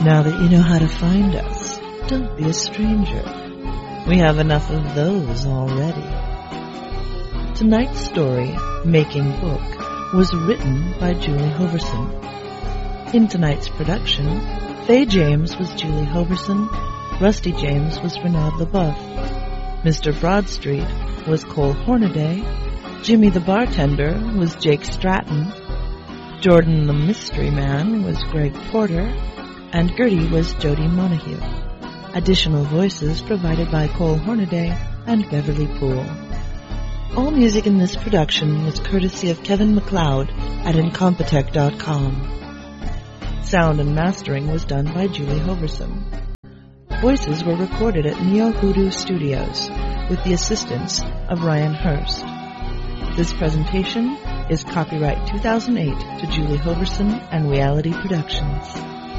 Now that you know how to find us, don't be a stranger. We have enough of those already. Tonight's story, Making Book, was written by Julie Hoverson. In tonight's production, Faye James was Julie Hoverson, Rusty James was Renaud LaBeouf, Mr. Broadstreet was Cole Hornaday, Jimmy the Bartender was Jake Stratton, Jordan the Mystery Man was Greg Porter, and Gertie was Jody Montague. Additional voices provided by Cole Hornaday and Beverly Poole. All music in this production was courtesy of Kevin MacLeod at Incompetech.com. Sound and mastering was done by Julie Hoverson. Voices were recorded at Neo Hoodoo Studios with the assistance of Ryan Hurst. This presentation is copyright 2008 to Julie Hoverson and Reality Productions.